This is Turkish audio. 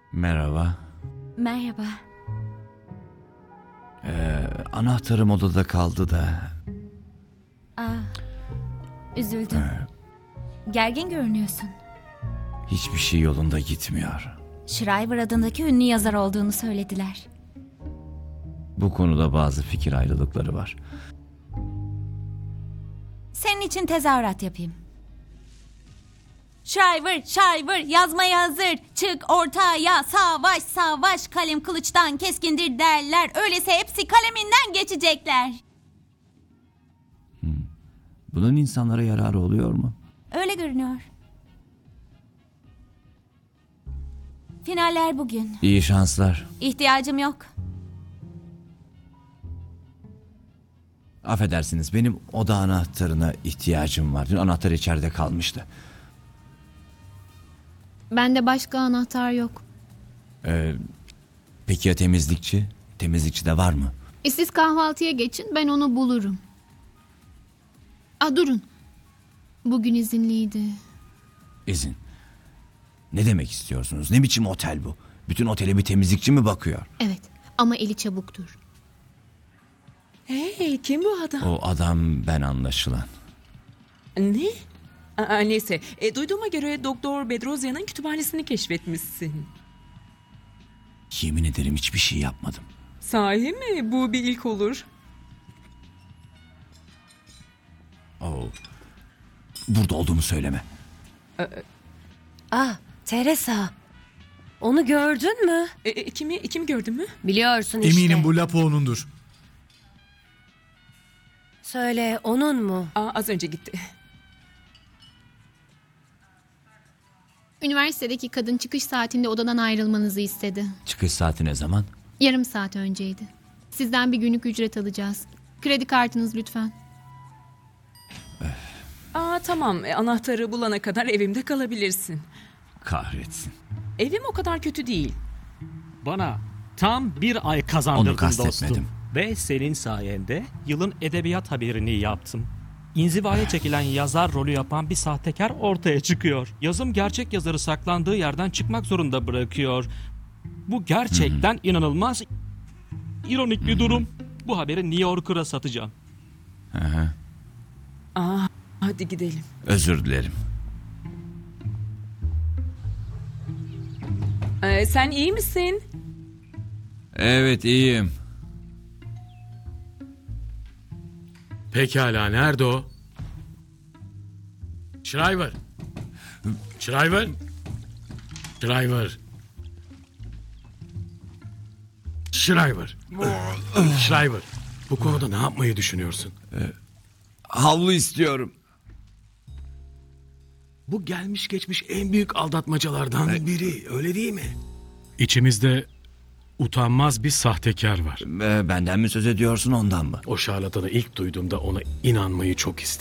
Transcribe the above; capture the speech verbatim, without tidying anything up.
Merhaba. Merhaba. Ee, anahtarım odada kaldı da. Aa, üzüldüm. Gergin görünüyorsun. Hiçbir şey yolunda gitmiyor. Shriver adındaki ünlü yazar olduğunu söylediler. Bu konuda bazı fikir ayrılıkları var. Senin için tezahürat yapayım. Shriver, Shriver yazmaya hazır. Çık ortaya, savaş, savaş. Kalem kılıçtan keskindir derler. Öyleyse hepsi kaleminden geçecekler. Bunun insanlara yararı oluyor mu? Öyle görünüyor. Finaller bugün. İyi şanslar. İhtiyacım yok. Affedersiniz, benim oda anahtarına ihtiyacım var. Dün anahtar içeride kalmıştı. Bende başka anahtar yok. Ee, peki ya temizlikçi? Temizlikçi de var mı? E siz kahvaltıya geçin, ben onu bulurum. Aa, durun. Bugün izinliydi. İzin. Ne demek istiyorsunuz? Ne biçim otel bu? Bütün otele bir temizlikçi mi bakıyor? Evet, ama eli çabuktur. Hey, kim bu adam? O adam ben anlaşılan. Ne? Aa, neyse, e, duyduğuma göre Doktor Bedrozya'nın kütüphanesini keşfetmişsin. Yemin ederim hiçbir şey yapmadım. Sahi mi? Bu bir ilk olur. Oo. Burada olduğumu söyleme. Ah, Teresa. Onu gördün mü? E, e, kimi, kimi gördün mü? Biliyorsun işte. Eminim bu Lapo onundur. Söyle, onun mu? Aa, az önce gitti. Üniversitedeki kadın çıkış saatinde odadan ayrılmanızı istedi. Çıkış saati ne zaman? Yarım saat önceydi. Sizden bir günlük ücret alacağız. Kredi kartınız lütfen. Aa, tamam, e, anahtarı bulana kadar evimde kalabilirsin. Kahretsin. Evim o kadar kötü değil. Bana tam bir ay kazandırdın Onu kastetmedim. dostum. Ve senin sayende yılın edebiyat haberini yaptım. İnzivaya çekilen yazar rolü yapan bir sahtekar ortaya çıkıyor. Yazım gerçek yazarı saklandığı yerden çıkmak zorunda bırakıyor. Bu gerçekten inanılmaz ironik bir durum. Bu haberi New Yorker'a satacağım. Aha. Aa, hadi gidelim. Özür dilerim. Ee, sen iyi misin? Evet, iyiyim. Pekala, nerede o? Shriver. Shriver. Shriver. Shriver. Shriver. Bu konuda ne yapmayı düşünüyorsun? Havlu istiyorum. Bu gelmiş geçmiş en büyük aldatmacalardan biri, öyle değil mi? İçimizde utanmaz bir sahtekar var. Ee, benden mi söz ediyorsun, ondan mı? O şarlatanı ilk duyduğumda ona inanmayı çok istedim.